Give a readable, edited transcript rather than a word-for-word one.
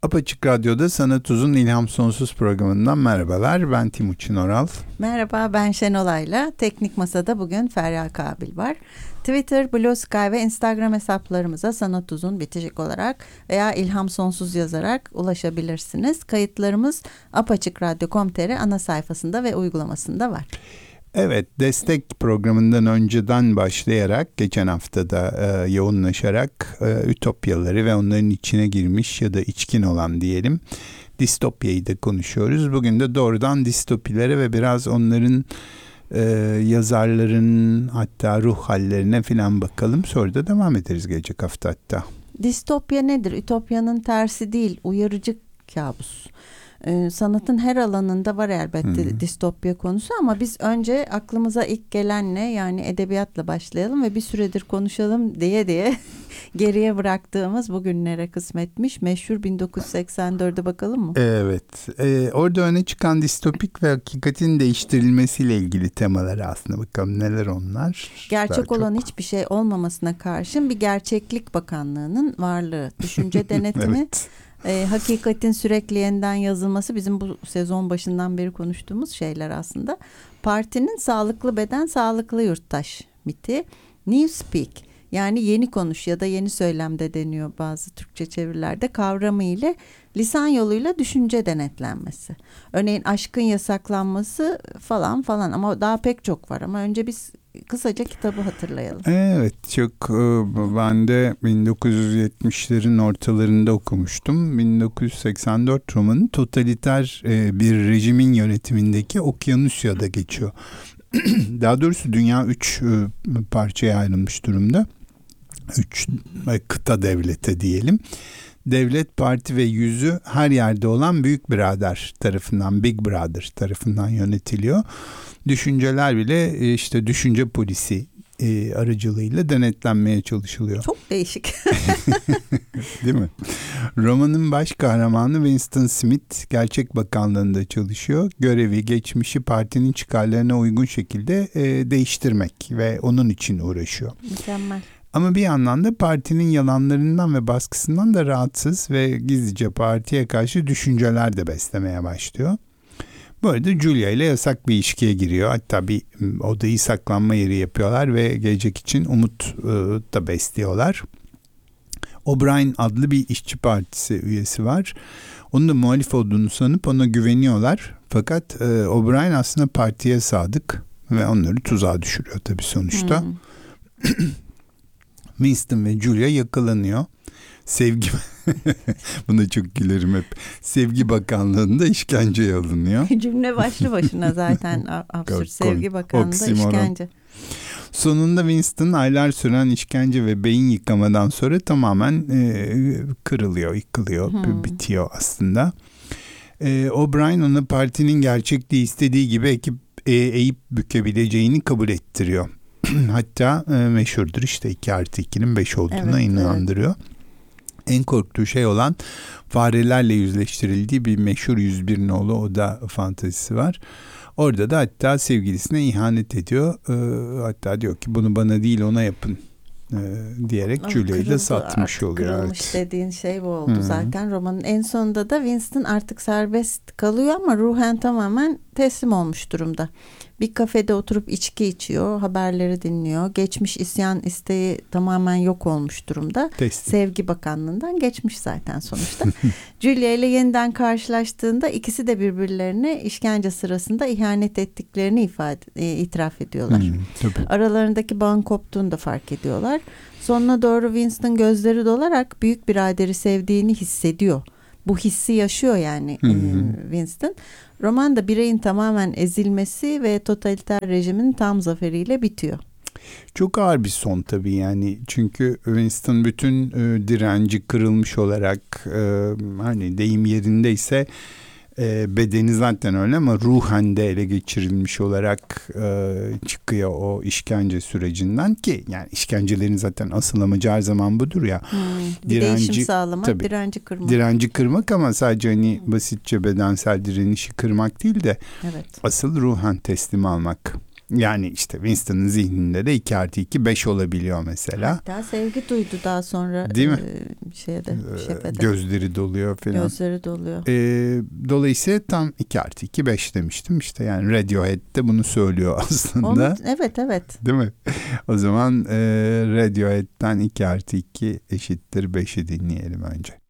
Apaçık Radyo'da Sanat Uzun İlham Sonsuz programından merhabalar. Ben Timuçin Oral. Merhaba, ben Şenolay'la. Teknik Masa'da bugün Ferya Kabil var. Twitter, Blue Sky ve Instagram hesaplarımıza Sanat Uzun bitişik olarak veya İlham Sonsuz yazarak ulaşabilirsiniz. Kayıtlarımız apaçıkradyo.com.tr ana sayfasında ve uygulamasında var. Evet, destek programından önceden başlayarak geçen haftada yoğunlaşarak ütopyaları ve onların içine girmiş ya da içkin olan diyelim distopyayı da konuşuyoruz. Bugün de doğrudan distopilere ve biraz onların yazarların hatta ruh hallerine falan bakalım. Sonra da devam ederiz gelecek hafta hatta. Distopya nedir? Ütopyanın tersi değil, uyarıcı kabus. Sanatın her alanında var elbette distopya konusu ama biz önce aklımıza ilk gelenle yani edebiyatla başlayalım ve bir süredir konuşalım diye geriye bıraktığımız bugünlere kısmetmiş meşhur 1984'e bakalım mı? Evet, orada öne çıkan distopik ve hakikatin değiştirilmesiyle ilgili temaları aslında bakalım neler onlar. Gerçek olan hiçbir şey olmamasına karşın bir gerçeklik bakanlığının varlığı, düşünce denetimi. Evet. Hakikatin sürekli yeniden yazılması bizim bu sezon başından beri konuştuğumuz şeyler aslında. Partinin sağlıklı beden, sağlıklı yurttaş miti. Newspeak yani yeni konuş ya da yeni söylemde deniyor bazı Türkçe çevirilerde kavramı ile lisan yoluyla düşünce denetlenmesi. Örneğin aşkın yasaklanması falan ama daha pek çok var ama önce biz kısaca kitabı hatırlayalım. Evet, çok ben de 1970'lerin ortalarında okumuştum. 1984 romanı totaliter bir rejimin yönetimindeki Okyanusya'da geçiyor. Daha doğrusu dünya 3 parçaya ayrılmış durumda. 3 kıta devlete diyelim. Devlet, parti ve yüzü her yerde olan Büyük Birader tarafından, Big Brother tarafından yönetiliyor. Düşünceler bile işte düşünce polisi aracılığıyla denetlenmeye çalışılıyor. Çok değişik. Değil mi? Romanın baş kahramanı Winston Smith Gerçek Bakanlığı'nda çalışıyor. Görevi, geçmişi partinin çıkarlarına uygun şekilde değiştirmek ve onun için uğraşıyor. Mükemmel. Ama bir yandan da partinin yalanlarından ve baskısından da rahatsız ve gizlice partiye karşı düşünceler de beslemeye başlıyor. Bu arada Julia ile yasak bir ilişkiye giriyor. Hatta bir odayı saklanma yeri yapıyorlar ve gelecek için umut da besliyorlar. O'Brien adlı bir işçi partisi üyesi var. Onun da muhalif olduğunu sanıp ona güveniyorlar. Fakat O'Brien aslında partiye sadık ve onları tuzağa düşürüyor tabii sonuçta. Winston ve Julia yakalanıyor. Sevgi buna çok gülerim hep. Sevgi Bakanlığı'nda işkenceye alınıyor. Cümle başlı başına zaten absürt. Sevgi Bakanlığı'nda işkence. Sonunda Winston aylar süren işkence ve beyin yıkamadan sonra tamamen kırılıyor, yıkılıyor, bitiyor aslında. O'Brien ona partinin gerçekliği istediği gibi eğip bükebileceğini kabul ettiriyor. Hatta meşhurdur işte 2+2'nin 5 olduğuna inandırıyor. Evet. En korktuğu şey olan farelerle yüzleştirildiği bir meşhur 101 nolu oda fantezisi var. Orada da hatta sevgilisine ihanet ediyor. Hatta diyor ki bunu bana değil ona yapın diyerek Julia'yı da satmış oluyor. Kırılmış dediğin şey bu oldu zaten. Romanın en sonunda da Winston artık serbest kalıyor ama ruhen tamamen teslim olmuş durumda. Bir kafede oturup içki içiyor, haberleri dinliyor. Geçmiş isyan isteği tamamen yok olmuş durumda. Sevgi Bakanlığı'ndan geçmiş zaten sonuçta. Julia ile yeniden karşılaştığında ikisi de birbirlerine işkence sırasında ihanet ettiklerini itiraf ediyorlar. Aralarındaki bağın koptuğunu da fark ediyorlar. Sonuna doğru Winston gözleri dolarak Büyük Birader'i sevdiğini hissediyor. Bu hissi yaşıyor yani Winston. Roman da bireyin tamamen ezilmesi ve totaliter rejimin tam zaferiyle bitiyor. Çok ağır bir son tabii yani. Çünkü Winston bütün direnci kırılmış olarak hani deyim yerindeyse bedeni zaten öyle ama ruhen de ele geçirilmiş olarak çıkıyor o işkence sürecinden ki yani işkencelerin zaten asıl amacı her zaman budur ya. Bir değişim sağlamak, tabii, direnci kırmak. Direnci kırmak ama sadece hani basitçe bedensel direnişi kırmak değil de asıl ruhen teslim almak. Yani işte Winston'ın zihninde de 2 + 2 5 olabiliyor mesela. Hatta sevgi duydu daha sonra. Değil mi? Şefede. Gözleri doluyor falan. Gözleri doluyor. Dolayısıyla tam 2 + 2 5 demiştim. İşte yani Radiohead de bunu söylüyor aslında. Evet. Değil mi? O zaman Radiohead'den 2 + 2 = 5'i dinleyelim önce.